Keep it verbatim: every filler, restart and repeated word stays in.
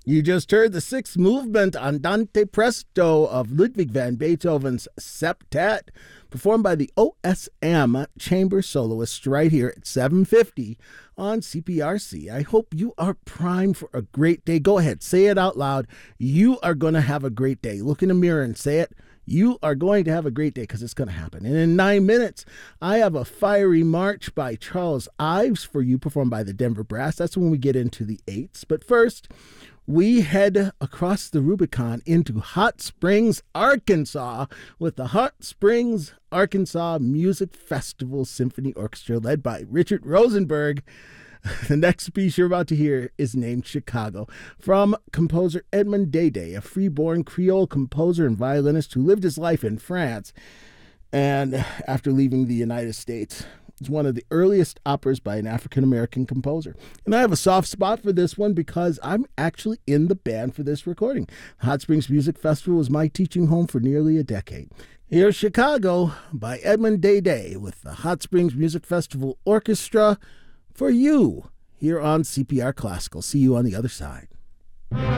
You just heard the sixth movement Andante Presto of Ludwig van Beethoven's Septet, performed by the O S M Chamber Soloists right here at seven fifty on C P R C. I hope you are primed for a great day. Go ahead, say it out loud. You are going to have a great day. Look in the mirror and say it. You are going to have a great day because it's going to happen. And in nine minutes, I have a fiery march by Charles Ives for you, performed by the Denver Brass. That's when we get into the eights. But first, we head across the Rubicon into Hot Springs, Arkansas, with the Hot Springs, Arkansas Music Festival Symphony Orchestra, led by Richard Rosenberg. The next piece you're about to hear is named Chicago, from composer Edmond Dede, a freeborn Creole composer and violinist who lived his life in France, and after leaving the United States. It's one of the earliest operas by an African-American composer. And I have a soft spot for this one because I'm actually in the band for this recording. The Hot Springs Music Festival was my teaching home for nearly a decade. Here's Chicago by Edmond Dede with the Hot Springs Music Festival Orchestra for you here on C P R Classical. See you on the other side.